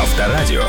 Авторадио.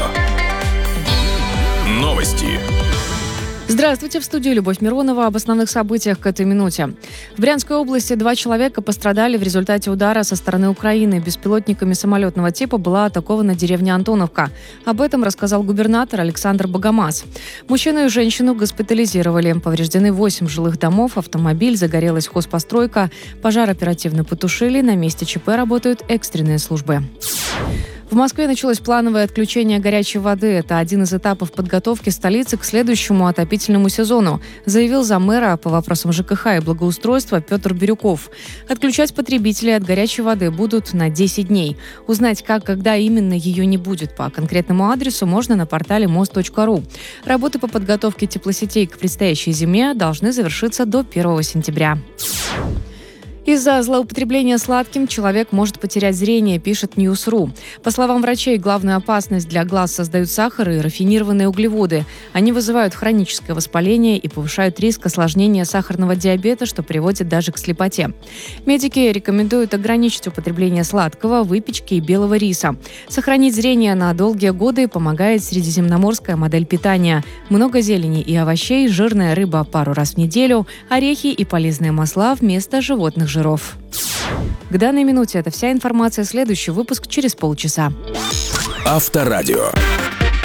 Новости. Здравствуйте, в студии Любовь Миронова. Об основных событиях к этой минуте. В Брянской области 2 человека пострадали в результате удара со стороны Украины. Беспилотниками самолетного типа была атакована деревня Антоновка. Об этом рассказал губернатор Александр Богомаз. Мужчину и женщину госпитализировали. Повреждены 8 жилых домов, автомобиль, загорелась хозпостройка. Пожар оперативно потушили. На месте ЧП работают экстренные службы. В Москве началось плановое отключение горячей воды. Это один из этапов подготовки столицы к следующему отопительному сезону, заявил заммэра по вопросам ЖКХ и благоустройства Петр Бирюков. Отключать потребителей от горячей воды будут на 10 дней. Узнать, как, когда именно ее не будет по конкретному адресу, можно на портале мост.ру. Работы по подготовке теплосетей к предстоящей зиме должны завершиться до 1 сентября. Из-за злоупотребления сладким человек может потерять зрение, пишет News.ru. По словам врачей, главную опасность для глаз создают сахар и рафинированные углеводы. Они вызывают хроническое воспаление и повышают риск осложнения сахарного диабета, что приводит даже к слепоте. Медики рекомендуют ограничить употребление сладкого, выпечки и белого риса. Сохранить зрение на долгие годы помогает средиземноморская модель питания. Много зелени и овощей, жирная рыба пару раз в неделю, орехи и полезные масла вместо животных жиров. К данной минуте это вся информация. Следующий выпуск через полчаса. Авторадио.